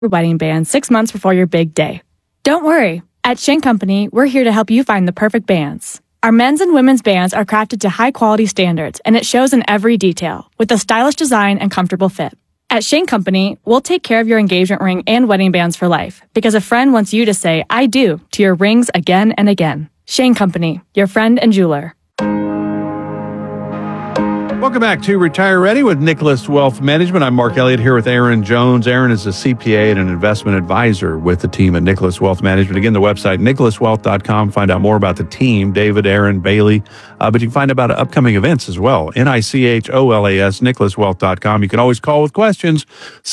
wedding band 6 months before your big day. Don't worry. At Shane Company, we're here to help you find the perfect bands. Our men's and women's bands are crafted to high-quality standards, and it shows in every detail, with a stylish design and comfortable fit. At Shane Company, we'll take care of your engagement ring and wedding bands for life, because a friend wants you to say, "I do," to your rings again and again. Shane Company, your friend and jeweler. Welcome back to Retire Ready with Nicholas Wealth Management. I'm Mark Elliott here with Aaron Jones. Aaron is a CPA and an investment advisor with the team at Nicholas Wealth Management. Again, the website, nicholaswealth.com. Find out more about the team, David, Aaron, Bailey. But you can find out about upcoming events as well. NICHOLAS, nicholaswealth.com. You can always call with questions,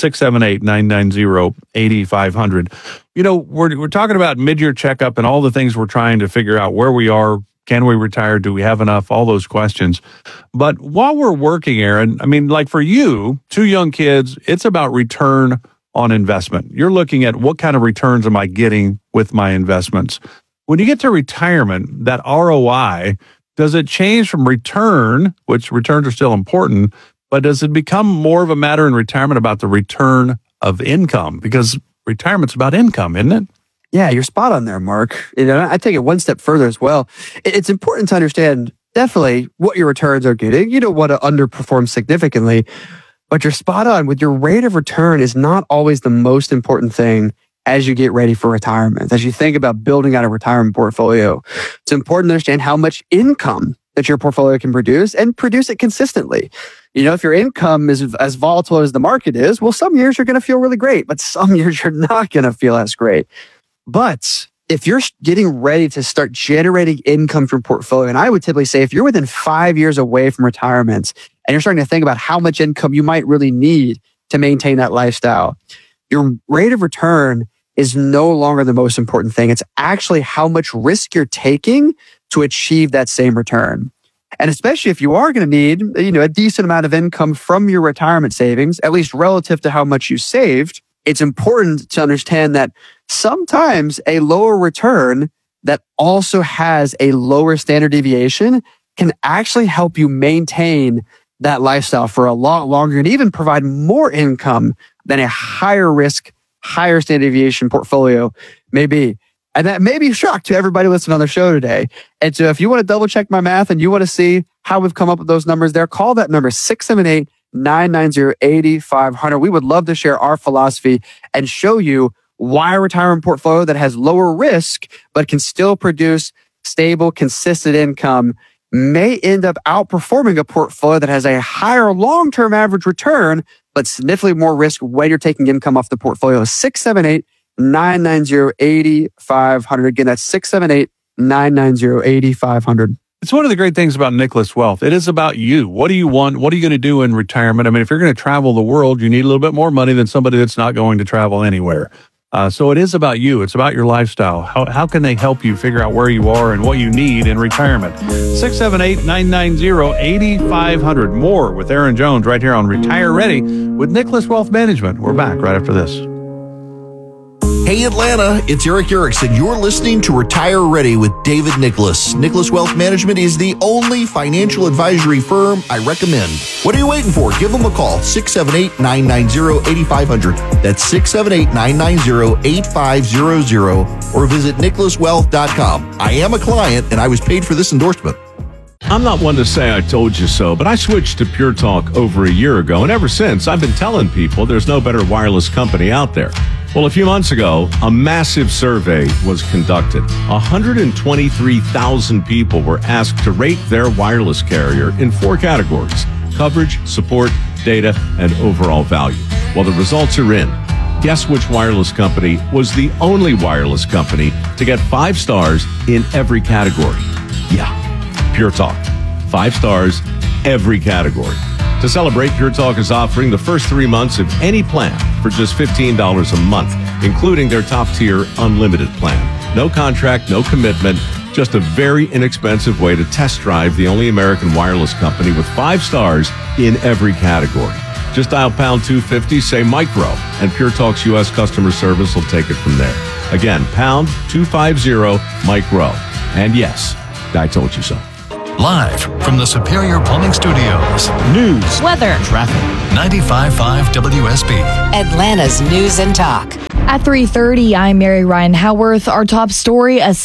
678-990-8500. You know, we're talking about mid-year checkup and all the things we're trying to figure out where we are. Can we retire? Do we have enough? All those questions. But while we're working, Aaron, I mean, like for you, 2 young kids, it's about return on investment. You're looking at what kind of returns am I getting with my investments? When you get to retirement, that ROI, does it change from return, which returns are still important, but does it become more of a matter in retirement about the return of income? Because retirement's about income, isn't it? Yeah, you're spot on there, Mark. I take it one step further as well. It's important to understand definitely what your returns are getting. You don't want to underperform significantly, but you're spot on with your rate of return is not always the most important thing as you get ready for retirement. As you think about building out a retirement portfolio, it's important to understand how much income that your portfolio can produce and produce it consistently. If your income is as volatile as the market is, well, some years you're going to feel really great, but some years you're not going to feel as great. But if you're getting ready to start generating income from portfolio, and I would typically say if you're within 5 years away from retirement and you're starting to think about how much income you might really need to maintain that lifestyle, your rate of return is no longer the most important thing. It's actually how much risk you're taking to achieve that same return. And especially if you are going to need, a decent amount of income from your retirement savings, at least relative to how much you saved, it's important to understand that sometimes a lower return that also has a lower standard deviation can actually help you maintain that lifestyle for a lot longer and even provide more income than a higher risk, higher standard deviation portfolio may be. And that may be a shock to everybody listening on the show today. And so if you want to double check my math and you want to see how we've come up with those numbers there, call that number 678-990-8500. We would love to share our philosophy and show you why a retirement portfolio that has lower risk but can still produce stable, consistent income may end up outperforming a portfolio that has a higher long-term average return but significantly more risk when you're taking income off the portfolio. 678-990-8500. Again, that's 678-990-8500. It's one of the great things about Nicholas Wealth. It is about you. What do you want? What are you going to do in retirement? I mean, if you're going to travel the world, you need a little bit more money than somebody that's not going to travel anywhere. So it is about you. It's about your lifestyle. How can they help you figure out where you are and what you need in retirement? 678-990-8500. More with Aaron Jones right here on Retire Ready with Nicholas Wealth Management. We're back right after this. Hey Atlanta, it's Eric Erickson. You're listening to Retire Ready with David Nicholas. Nicholas Wealth Management is the only financial advisory firm I recommend. What are you waiting for? Give them a call, 678-990-8500. That's 678-990-8500, or visit nicholaswealth.com. I am a client and I was paid for this endorsement. I'm not one to say I told you so, but I switched to Pure Talk over a year ago, and ever since, I've been telling people there's no better wireless company out there. Well, a few months ago, a massive survey was conducted. 123,000 people were asked to rate their wireless carrier in 4 categories: coverage, support, data, and overall value. Well, the results are in. Guess which wireless company was the only wireless company to get 5 stars in every category? Yeah, Pure Talk. 5 stars, every category. To celebrate, Pure Talk is offering the first 3 months of any plan for just $15 a month, including their top-tier unlimited plan. No contract, no commitment, just a very inexpensive way to test drive the only American wireless company with 5 stars in every category. Just dial pound 250, say micro, and Pure Talk's U.S. customer service will take it from there. Again, pound 250 micro. And yes, I told you so. Live from the Superior Plumbing Studios. News, weather, traffic. 95.5 WSB. Atlanta's News and Talk. At 3:30, I'm Mary Ryan Howarth. Our top story, a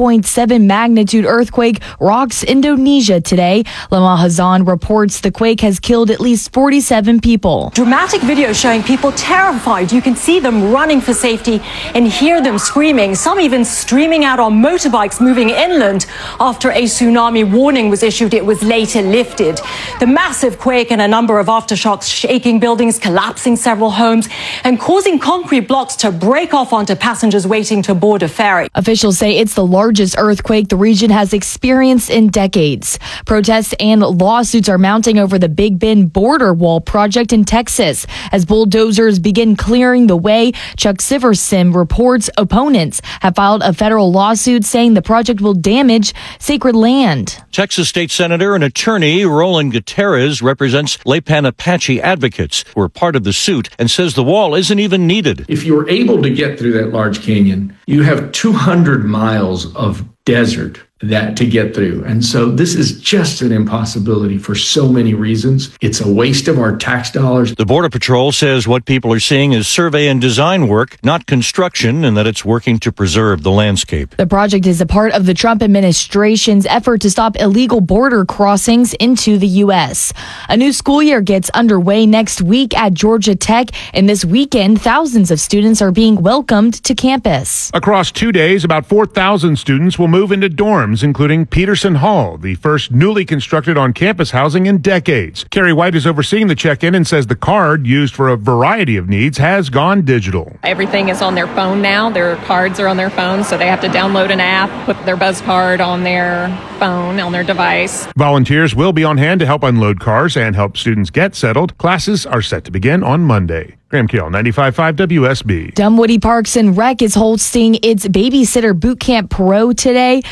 7.7 magnitude earthquake rocks Indonesia today. Lemah Hazan reports the quake has killed at least 47 people. Dramatic video showing people terrified. You can see them running for safety and hear them screaming, some even streaming out on motorbikes moving inland. After a tsunami warning was issued, it was later lifted. The massive quake and a number of aftershocks shaking buildings, collapsing several homes, and causing concrete blocks to break off onto passengers waiting to board a ferry. Officials say it's the largest earthquake the region has experienced in decades. Protests and lawsuits are mounting over the Big Bend border wall project in Texas. As bulldozers begin clearing the way, Chuck Siversen reports opponents have filed a federal lawsuit saying the project will damage sacred land. Texas State Senator and attorney Roland Gutierrez represents Laypan Apache advocates who are part of the suit and says the wall isn't even needed. If you were able to get through that large canyon, you have 200 miles of desert that to get through. And so this is just an impossibility for so many reasons. It's a waste of our tax dollars. The Border Patrol says what people are seeing is survey and design work, not construction, and that it's working to preserve the landscape. The project is a part of the Trump administration's effort to stop illegal border crossings into the U.S. A new school year gets underway next week at Georgia Tech, and this weekend, thousands of students are being welcomed to campus. Across 2 days, about 4,000 students will move into dorms, including Peterson Hall, the first newly constructed on-campus housing in decades. Carrie White is overseeing the check-in and says the card, used for a variety of needs, has gone digital. Everything is on their phone now. Their cards are on their phone, so they have to download an app, put their Buzz card on their phone, on their device. Volunteers will be on hand to help unload cars and help students get settled. Classes are set to begin on Monday. Graham Keel, 95.5 WSB. Dunwoody Parks and Rec is hosting its Babysitter Boot Camp Pro today.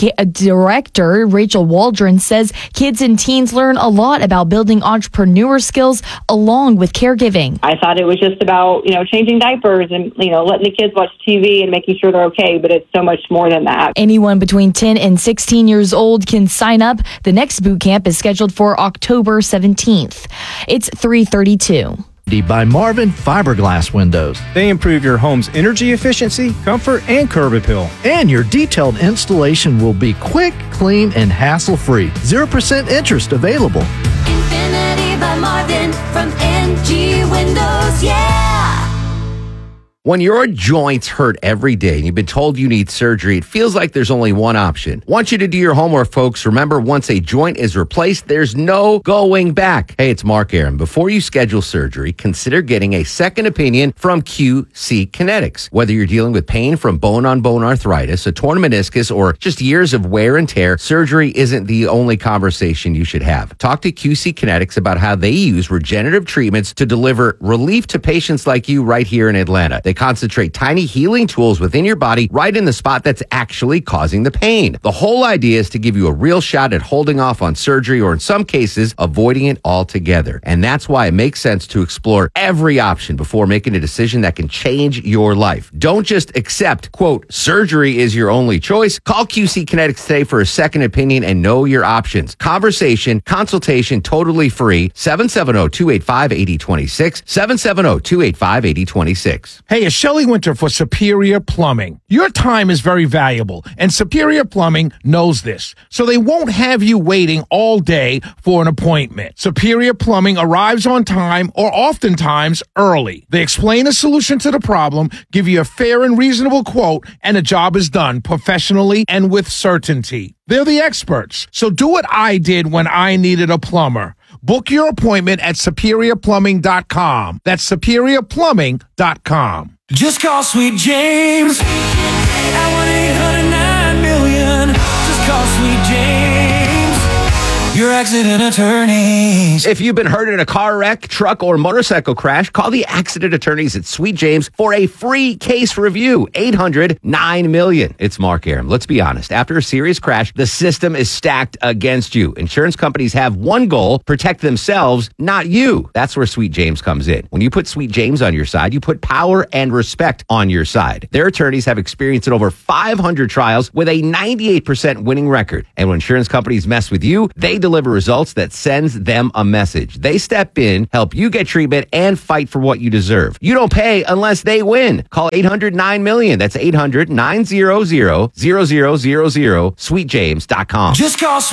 Director Rachel Waldron says kids and teens learn a lot about building entrepreneur skills along with caregiving. I thought it was just about, changing diapers and, letting the kids watch TV and making sure they're okay, but it's so much more than that. Anyone between 10 and 16 years old can sign up. The next boot camp is scheduled for October 17th. It's 3:32. By Marvin Fiberglass Windows. They improve your home's energy efficiency, comfort, and curb appeal. And your detailed installation will be quick, clean, and hassle-free. 0% interest available. Infinity by Marvin from NG Windows, yeah! When your joints hurt every day and you've been told you need surgery, it feels like there's only one option. Want you to do your homework, folks. Remember, once a joint is replaced, there's no going back. Hey, it's Mark Aaron. Before you schedule surgery, consider getting a second opinion from QC Kinetics. Whether you're dealing with pain from bone-on-bone arthritis, a torn meniscus, or just years of wear and tear, surgery isn't the only conversation you should have. Talk to QC Kinetics about how they use regenerative treatments to deliver relief to patients like you right here in Atlanta. They concentrate tiny healing tools within your body right in the spot that's actually causing the pain. The whole idea is to give you a real shot at holding off on surgery, or in some cases, avoiding it altogether. And that's why it makes sense to explore every option before making a decision that can change your life. Don't just accept, quote, surgery is your only choice. Call QC Kinetics today for a second opinion and know your options. Conversation, consultation, totally free. 770-285-8026. 770-285-8026. Hey, it's Shelley Winter for Superior Plumbing. Your time is very valuable, and Superior Plumbing knows this, so they won't have you waiting all day for an appointment. Superior Plumbing arrives on time or oftentimes early. They explain a solution to the problem, give you a fair and reasonable quote, and the job is done professionally and with certainty. They're the experts, so do what I did when I needed a plumber. Book your appointment at SuperiorPlumbing.com. That's SuperiorPlumbing.com. Just call Sweet James at 1-800-9-million. Just call Sweet James. Your accident attorneys. If you've been hurt in a car wreck, truck, or motorcycle crash, call the accident attorneys at Sweet James for a free case review. 800-9-MILLION. It's Mark Aram. Let's be honest. After a serious crash, the system is stacked against you. Insurance companies have one goal: protect themselves, not you. That's where Sweet James comes in. When you put Sweet James on your side, you put power and respect on your side. Their attorneys have experience in over 500 trials with a 98% winning record. And when insurance companies mess with you, they deliver results that sends them a message. They step in, help you get treatment, and fight for what you deserve. You don't pay unless they win. Call 800-9-MILLION. That's 800-900-0000, sweetjames.com. Just call